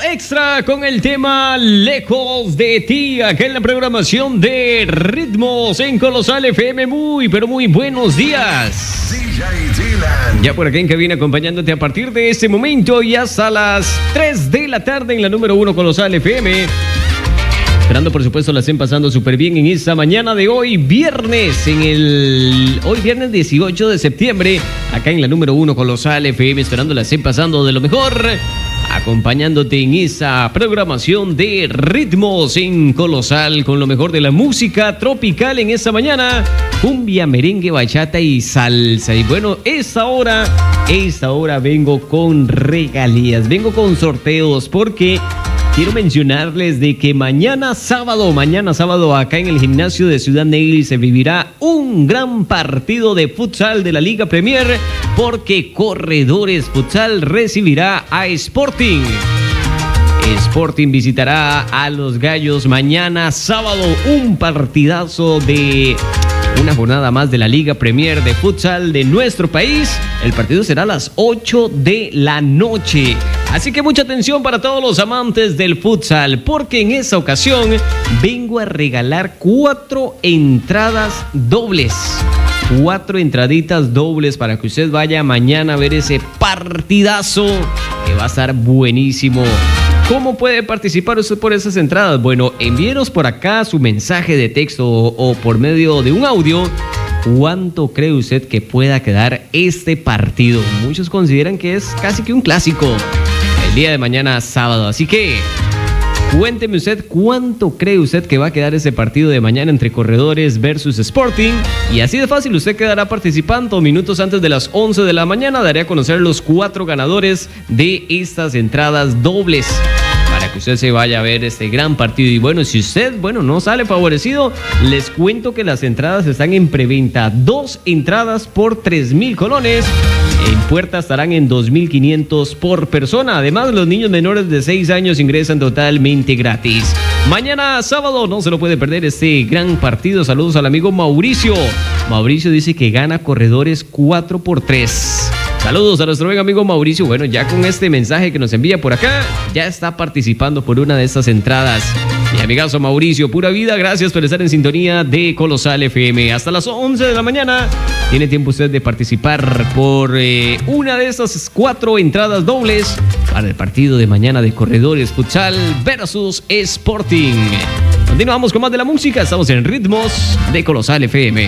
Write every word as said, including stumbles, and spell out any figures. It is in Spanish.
Extra con el tema Lejos de ti, acá en la programación de Ritmos en Colosal F M. Muy, pero muy buenos días. D J Dylan. Ya por aquí en cabina acompañándote a partir de este momento y hasta las tres de la tarde en la número uno Colosal F M. Esperando, por supuesto, la estén pasando súper bien en esta mañana de hoy, viernes, en el... Hoy viernes dieciocho de septiembre, acá en la número uno Colosal F M, esperando la estén pasando de lo mejor, acompañándote en esa programación de Ritmos en Colosal, con lo mejor de la música tropical en esta mañana, cumbia, merengue, bachata y salsa. Y bueno, esta hora, esta hora vengo con regalías, vengo con sorteos, porque... quiero mencionarles de que mañana sábado, mañana sábado acá en el gimnasio de Ciudad Neyli se vivirá un gran partido de futsal de la Liga Premier, porque Corredores Futsal recibirá a Sporting. Sporting visitará a los Gallos mañana sábado, un partidazo de una jornada más de la Liga Premier de futsal de nuestro país. El partido será a las ocho de la noche. Así que mucha atención para todos los amantes del futsal, porque en esta ocasión vengo a regalar cuatro entradas dobles. Cuatro entraditas dobles para que usted vaya mañana a ver ese partidazo que va a estar buenísimo. ¿Cómo puede participar usted por esas entradas? Bueno, envíenos por acá su mensaje de texto o, o por medio de un audio. ¿Cuánto cree usted que pueda quedar este partido? Muchos consideran que es casi que un clásico el día de mañana sábado. Así que cuénteme usted cuánto cree usted que va a quedar ese partido de mañana entre Corredores versus Sporting. Y así de fácil usted quedará participando. Minutos antes de las once de la mañana daré a conocer los cuatro ganadores de estas entradas dobles, para que usted se vaya a ver este gran partido. Y bueno, si usted, bueno, no sale favorecido, les cuento que las entradas están en preventa. Dos entradas por tres mil colones. En puerta estarán en dos mil quinientos por persona. Además, los niños menores de seis años ingresan totalmente gratis. Mañana sábado no se lo puede perder este gran partido. Saludos al amigo Mauricio. Mauricio dice que gana Corredores cuatro por tres. Saludos a nuestro buen amigo Mauricio. Bueno, ya con este mensaje que nos envía por acá, ya está participando por una de estas entradas. Mi amigazo Mauricio, pura vida, gracias por estar en sintonía de Colosal F M. Hasta las once de la mañana tiene tiempo usted de participar por eh, una de estas cuatro entradas dobles para el partido de mañana de Corredores Futsal versus Sporting. Continuamos con más de la música, estamos en Ritmos de Colosal F M.